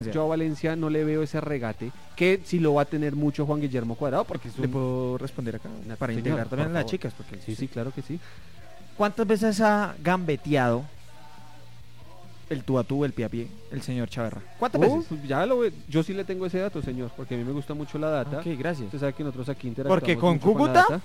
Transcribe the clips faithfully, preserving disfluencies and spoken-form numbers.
Yo a Valencia no le veo ese regate, que si lo va a tener mucho Juan Guillermo Cuadrado, porque es un... ¿Le puedo responder acá? Una- Para señor, integrar también por a las favor. chicas. Porque Sí, sí, claro que sí. ¿Cuántas veces ha gambeteado el tú a tú, el pie a pie, el señor Chaverra? ¿Cuántas Oh, veces? ya lo ve- yo sí le tengo ese dato, señor, porque a mí me gusta mucho la data. Ok, gracias. Usted sabe que nosotros aquí interactuamos Porque con mucho la Cúcuta, data.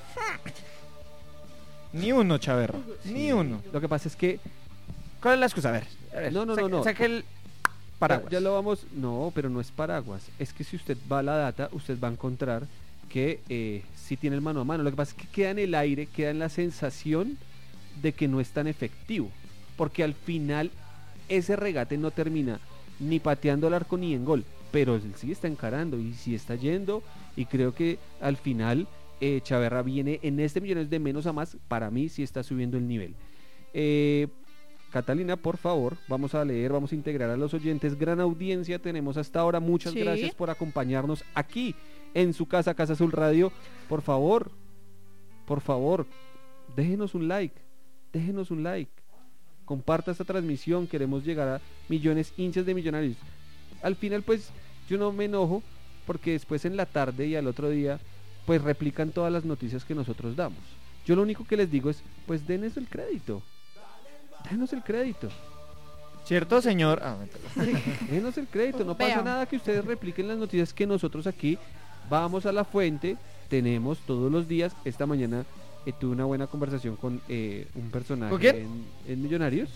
Ni uno, Chaverra. Ni Sí. uno. Lo que pasa es que ¿Cuál es la excusa? A ver. A ver, No, no, saque- no, no. Saque el paraguas. Ya, ya lo vamos, no, pero no es paraguas. Es que si usted va a la data, usted va a encontrar que eh, sí tiene el mano a mano. Lo que pasa es que queda en el aire, queda en la sensación de que no es tan efectivo. Porque al final ese regate no termina ni pateando el arco ni en gol. Pero él sí está encarando y sí está yendo. Y creo que al final eh, Chaverra viene en este Millones de menos a más. Para mí sí está subiendo el nivel. Eh... Catalina, por favor, vamos a leer, vamos a integrar a los oyentes. Gran audiencia tenemos hasta ahora. Muchas Sí. gracias por acompañarnos aquí en su casa, Casa Azul Radio. Por favor, por favor, déjenos un like, déjenos un like. Comparta esta transmisión, queremos llegar a millones, hinchas de millonarios. Al final, pues, yo no me enojo porque después en la tarde y al otro día, pues replican todas las noticias que nosotros damos. Yo lo único que les digo es, pues, denos el crédito. Denos el crédito. ¿Cierto, señor? Ah, mentira. Denos el crédito. No pasa Vea. nada que ustedes repliquen las noticias que nosotros aquí vamos a la fuente. Tenemos todos los días. Esta mañana eh, tuve una buena conversación con eh, un personaje ¿Con quién? En, en Millonarios.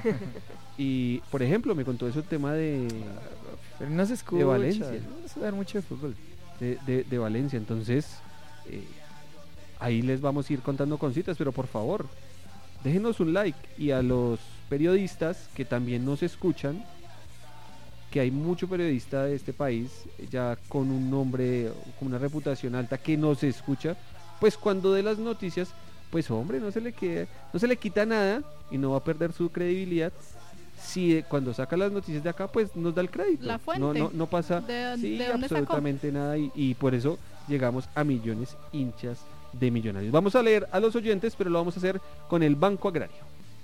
Y, por ejemplo, me contó eso el tema de, Pero no se escucha. De Valencia. No se sabe mucho de fútbol. de, de- de Valencia. Entonces, eh, ahí les vamos a ir contando cositas. Pero por favor, déjenos un like. Y a los periodistas que también nos escuchan, que hay mucho periodista de este país ya con un nombre, con una reputación alta, que nos escucha, pues cuando dé las noticias, pues hombre, no se le queda, no se le quita nada y no va a perder su credibilidad. Si eh, cuando saca las noticias de acá, pues nos da el crédito. La fuente. No, no, no pasa ¿De, sí, de dónde sacó? absolutamente nada y, y por eso llegamos a millones hinchas de millonarios. Vamos a leer a los oyentes, pero lo vamos a hacer con el Banco Agrario.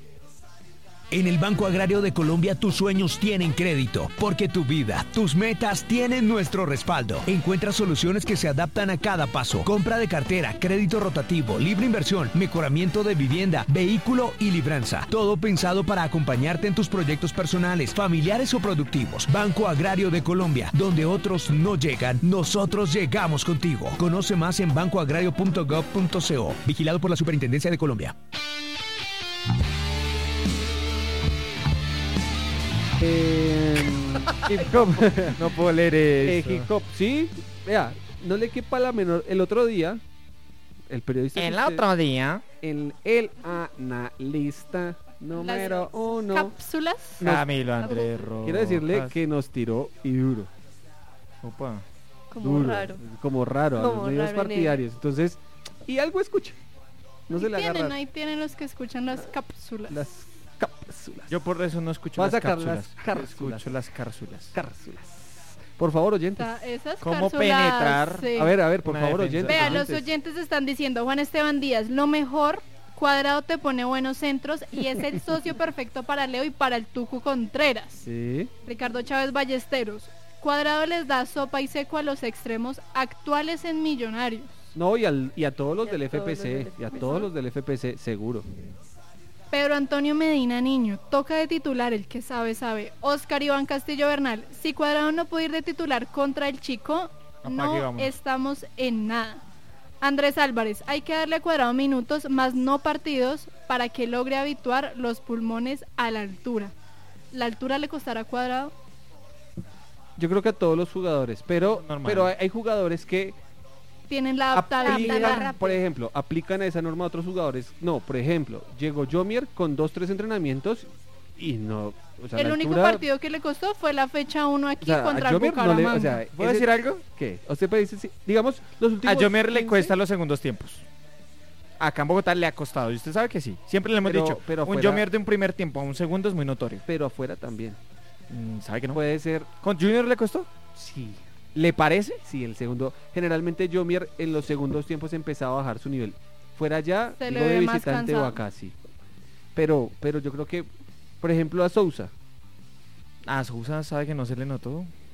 En el Banco Agrario de Colombia tus sueños tienen crédito, porque tu vida, tus metas tienen nuestro respaldo. Encuentra soluciones que se adaptan a cada paso. Compra de cartera, crédito rotativo, libre inversión, mejoramiento de vivienda, vehículo y libranza. Todo pensado para acompañarte en tus proyectos personales, familiares o productivos. Banco Agrario de Colombia, donde otros no llegan, nosotros llegamos contigo. Conoce más en banco agrario punto gov punto co. Vigilado por la Superintendencia de Colombia. Eh, hip hop. No puedo leer Eh, eso. hip hop, sí, vea, no le quepa la menor. El otro día, el periodista. que El usted- otro día, El, el analista número uno. Cápsulas. Camilo Andrés Rojas. Quiero decirle que nos tiró y duro. Opa. Como duro, raro. Como raro, a Como los medios raro en él. partidarios. Entonces, y algo escucha. No se Ahí le tienen, agarra ahí tienen los que escuchan las cápsulas. las cápsulas. Yo por eso no escucho Va a las sacar cápsulas. las cársulas. Escucho las cársulas. Cápsulas. Por favor, oyentes. O sea, esas ¿Cómo cápsulas, penetrar? sí. A ver, a ver, por Una favor, defensa. oyentes. Vea, los oyentes. oyentes están diciendo, Juan Esteban Díaz, lo mejor, Cuadrado te pone buenos centros y es el socio perfecto para Leo y para el Tucu Contreras. Sí. Ricardo Chávez Ballesteros, Cuadrado les da sopa y seco a los extremos actuales en Millonarios. No, y, al, y a todos los Y a del todos los F P C, del y a F P C. todos los del F P C, seguro. Pedro Antonio Medina Niño, toca de titular, el que sabe, sabe. Oscar Iván Castillo Bernal, si Cuadrado no puede ir de titular contra el Chico, Apague, no vámonos. estamos en nada. Andrés Álvarez, hay que darle a Cuadrado minutos, más no partidos, para que logre habituar los pulmones a la altura. ¿La altura le costará a Cuadrado? Yo creo que a todos los jugadores, pero, Normal. pero hay, hay jugadores que Tienen la adaptabilidad. Aplican- aplican, por ejemplo, aplican a esa norma a otros jugadores. No, por ejemplo, llegó Jomier con dos, tres entrenamientos y no, o sea, El la único altura- partido que le costó fue la fecha uno o aquí sea, contra a el Jomier no le, Bucaramanga. o sea, ¿Puedo ese- decir algo? ¿Qué? Usted puede decir, sí, digamos, los A últimos Jomer le quince, cuesta los segundos tiempos. Acá en Bogotá le ha costado, y usted sabe que sí. Siempre le hemos Pero- dicho, pero un fuera- Jomer de un primer tiempo a un segundo es muy notorio. pero afuera también. Mm, ¿Sabe que no? Puede ser, ¿Con Junior le costó? sí, ¿Le parece? sí, el segundo. Generalmente Jomier en los segundos tiempos empezaba a bajar su nivel. Fuera ya, Se le digo, de ve más visitante o cansado. acá, sí. Pero, pero yo creo que, por ejemplo, a Sousa, A Sousa sabe que no se le notó.